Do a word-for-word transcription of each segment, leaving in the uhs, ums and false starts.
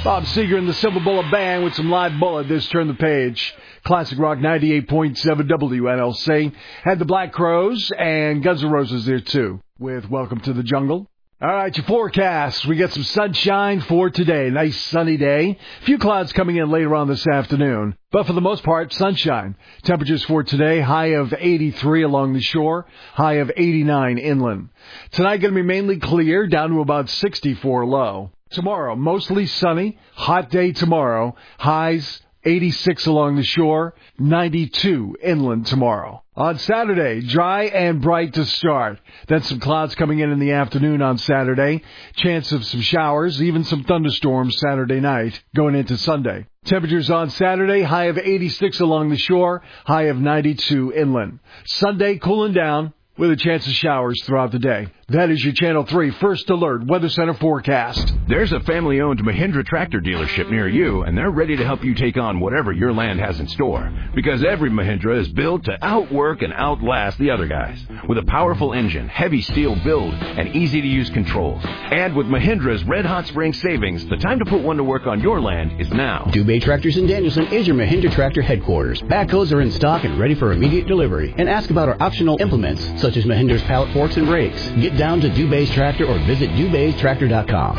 Bob Seger and the Silver Bullet Band with some live bullet. This Turn the Page. Classic Rock ninety-eight point seven W N L C. Had the Black Crowes and Guns N' Roses there too with Welcome to the Jungle. All right, your forecast. We got some sunshine for today. Nice sunny day. A few clouds coming in later on this afternoon. But for the most part, sunshine. Temperatures for today, high of eighty-three along the shore, high of eighty-nine inland. Tonight going to be mainly clear, down to about sixty-four low. Tomorrow, mostly sunny, hot day tomorrow, highs eighty-six along the shore, ninety-two inland tomorrow. On Saturday, dry and bright to start. Then some clouds coming in in the afternoon on Saturday. Chance of some showers, even some thunderstorms Saturday night going into Sunday. Temperatures on Saturday, high of eighty-six along the shore, high of ninety-two inland. Sunday, cooling down with a chance of showers throughout the day. That is your Channel three First Alert Weather Center forecast. There's a family-owned Mahindra tractor dealership near you, and they're ready to help you take on whatever your land has in store. Because every Mahindra is built to outwork and outlast the other guys. With a powerful engine, heavy steel build, and easy-to-use controls. And with Mahindra's red-hot spring savings, the time to put one to work on your land is now. Dubé Tractors in Danielson is your Mahindra tractor headquarters. Backhoes are in stock and ready for immediate delivery. And ask about our optional implements, such as Mahindra's pallet forks and rakes. Get down to Dubé's Tractor or visit Dubé's Tractor dot com.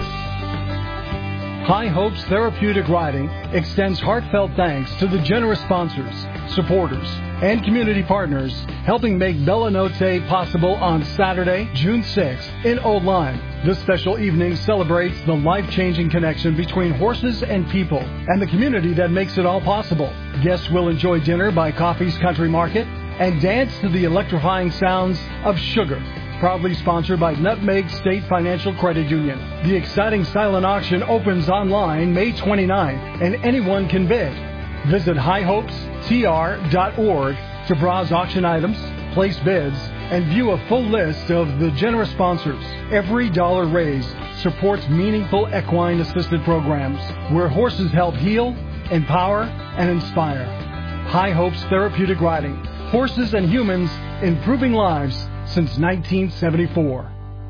High Hopes Therapeutic Riding extends heartfelt thanks to the generous sponsors, supporters, and community partners helping make Bella Notte possible on Saturday, June sixth in Old Lyme. This special evening celebrates the life-changing connection between horses and people and the community that makes it all possible. Guests will enjoy dinner by Coffee's Country Market and dance to the electrifying sounds of Sugar. Proudly sponsored by Nutmeg State Financial Credit Union. The exciting silent auction opens online May twenty-ninth, and anyone can bid. Visit high hopes t r dot org to browse auction items, place bids, and view a full list of the generous sponsors. Every dollar raised supports meaningful equine-assisted programs where horses help heal, empower, and inspire. High Hopes Therapeutic Riding. Horses and humans improving lives since nineteen seventy-four.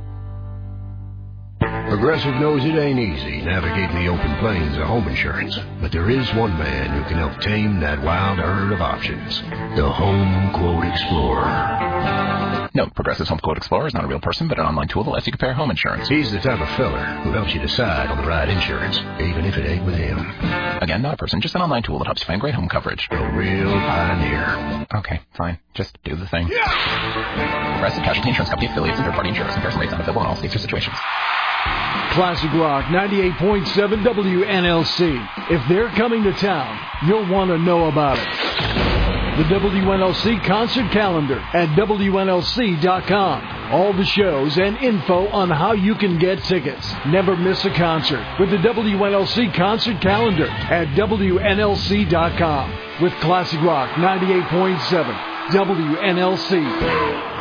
Progressive knows it ain't easy navigating the open plains of home insurance, but there is one man who can help tame that wild herd of options. The Home Quote Explorer. Note, Progressive's Home Quote Explorer is not a real person, but an online tool that lets you compare home insurance. He's the type of feller who helps you decide on the right insurance, even if it ain't with him. Again, not a person, just an online tool that helps you find great home coverage. A real pioneer. Okay, fine. Just do the thing. Yeah! Progressive Casualty Insurance Company affiliates and third-party insurers. Comparison rates not available in all states or situations. Classic Rock ninety-eight point seven W N L C. If they're coming to town, you'll want to know about it. The W N L C concert calendar at W N L C dot com. All the shows and info on how you can get tickets. Never miss a concert with the W N L C concert calendar at W N L C dot com. With Classic Rock ninety-eight point seven W N L C.